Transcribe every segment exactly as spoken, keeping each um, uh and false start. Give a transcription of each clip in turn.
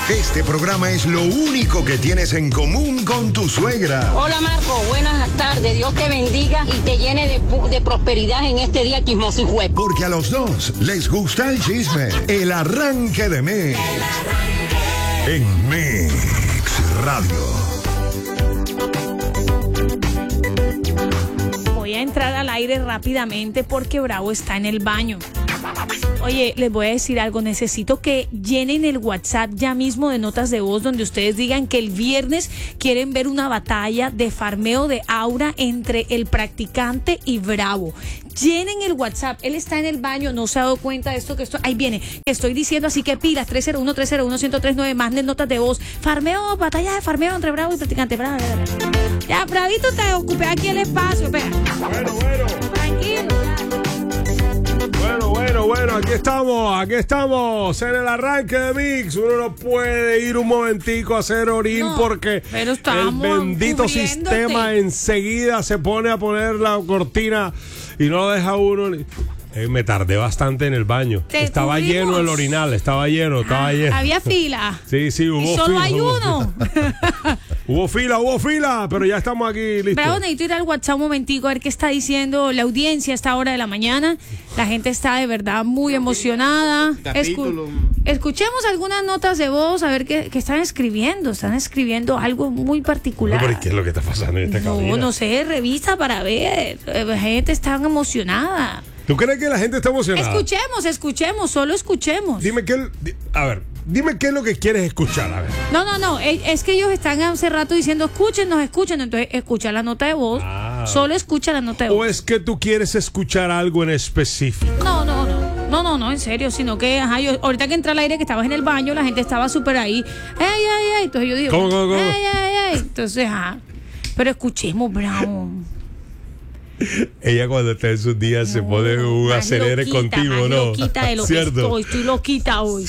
Este programa es lo único que tienes en común con tu suegra. Hola Marco, buenas tardes. Dios te bendiga y te llene de, de prosperidad en este día chismoso y juez. Porque a los dos les gusta el chisme. El arranque de Mix. En Mix Radio. Voy a entrar al aire rápidamente porque Bravo está en el baño. Oye, les voy a decir algo, necesito que llenen el WhatsApp ya mismo de notas de voz donde ustedes digan que el viernes quieren ver una batalla de farmeo de aura entre el practicante y Bravo. Llenen el WhatsApp, él está en el baño, no se ha dado cuenta de esto que estoy, ahí viene, que estoy diciendo, así que pilas, tres cero uno, tres cero uno, uno cero tres nueve, manden notas de voz, farmeo, batalla de farmeo entre Bravo y practicante, Bravo, Bravo. Ya, Bravito, te ocupé aquí el espacio, espera. Bueno, bueno. Tranquilo, ya. Bueno, bueno, bueno, aquí estamos, aquí estamos en el arranque de Mix. Uno no puede ir un momentico a hacer orín No, porque pero el estamos bendito cubriéndote. sistema enseguida se pone a poner la cortina y no lo deja uno ni... Eh, me tardé bastante en el baño. Te estaba cubrimos. lleno el orinal, estaba lleno, estaba Ah, lleno. había fila. Sí, sí, hubo Y solo fila. hay hubo uno. fila. Hubo fila, hubo fila, pero ya estamos aquí listos. Bravo, necesito ir al WhatsApp un momentico a ver qué está diciendo la audiencia a esta hora de la mañana. La gente está de verdad muy emocionada. Escu- escuchemos algunas notas de voz, a ver qué, qué están escribiendo. Están escribiendo algo muy particular. Pero, ¿qué es lo que está pasando en esta No, cabina? no sé, revisa para ver. La gente está emocionada. ¿Tú crees que la gente está emocionada? Escuchemos, escuchemos, solo escuchemos. Dime qué, di- a ver, dime qué es lo que quieres escuchar, a ver. No, no, no, es es que ellos están hace rato diciendo escúchenos, escuchen, entonces escucha la nota de voz, Ah. solo escucha la nota de ¿O voz. es que tú quieres escuchar algo en específico? No, no, no, no, no, no, en serio, sino que, ajá, yo, ahorita que entré al aire, que estabas en el baño, la gente estaba súper ahí, ay, ay, ay, entonces yo digo, ¿Cómo, cómo, cómo? ay, ay, ay, entonces, ajá, pero escuchemos, Bravo. Ella cuando está en sus días se pone un Más acelere loquita, contigo, más ¿no? loquita de lo ¿Cierto? que estoy, estoy loquita hoy.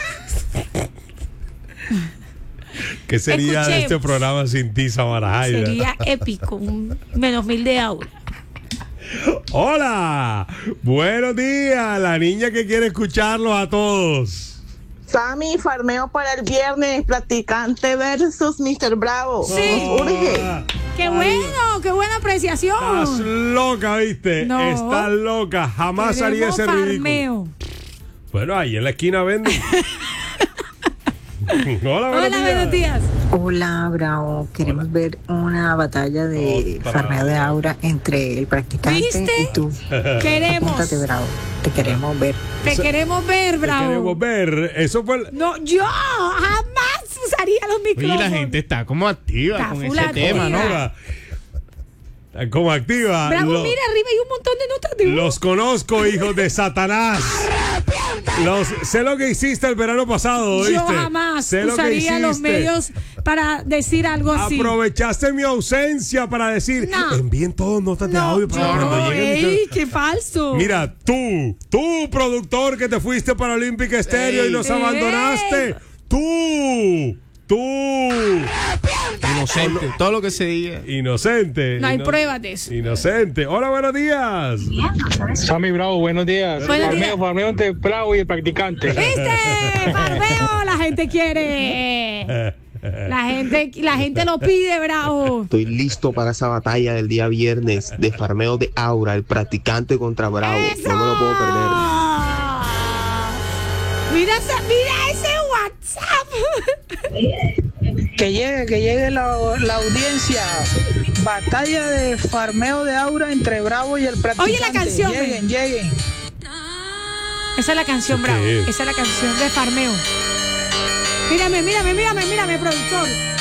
¿Qué sería Escuchemos. este programa sin ti, Samara Jaira? Sería épico, un menos mil de aura. ¡Hola! ¡Buenos días! La niña que quiere escucharlos a todos. Sammy, farmeo para el viernes, practicante versus mister Bravo. Sí. Nos urge. Ah, ¡Qué bueno! ¡Qué buena apreciación! Estás loca, ¿viste? No. Estás loca. Jamás haría Queremos ese ridículo. farmeo. Bueno, ahí en la esquina venden. Hola, buenos Hola, días. buenos días. Hola, Bravo. Queremos ver una batalla de Otra. farmeo de aura entre el practicante ¿Viste? y tú. Queremos. Apúntate, Bravo. Te queremos ver. Te queremos ver, Te Bravo. queremos ver. Eso fue... el- No, yo jamás usaría los micrófonos. Oye, la gente está como activa Está con full ese activa. tema, ¿no? Activa. Como activa. Bravo, Lo- mira, arriba hay un montón de notas de voz. Los conozco, hijos de Satanás. Los, sé lo que hiciste el verano pasado, ¿oíste? Yo jamás Sé lo que usaría los hiciste. medios para decir algo así. Aprovechaste mi ausencia para decir, No. envíen todos notas de No, audio para yo, cuando lleguen. ey, qué falso. Mira, tú, tú, productor que te fuiste para Olímpica Estéreo y nos Ey. abandonaste. Tú, tú. Inocente, todo lo que se diga. Inocente. No hay ino- pruebas de eso. Inocente. Hola, buenos días. Sammy Bravo, buenos días. Buenos farmeo, días. farmeo entre Bravo y el practicante. ¿Viste? Farmeo, la gente quiere. La gente, la gente lo pide, Bravo. Estoy listo para esa batalla del día viernes de farmeo de aura, el practicante contra Bravo. ¡Eso! No me lo puedo perder. Mira, esa- mira ese WhatsApp. Que llegue, que llegue la, la audiencia. Batalla de farmeo de aura entre Bravo y el practicante. Oye, la canción, Lleguen, ven. lleguen. Esa es la canción, Bravo. es? Esa es la canción de farmeo. Mírame, mírame, mírame, mírame, productor.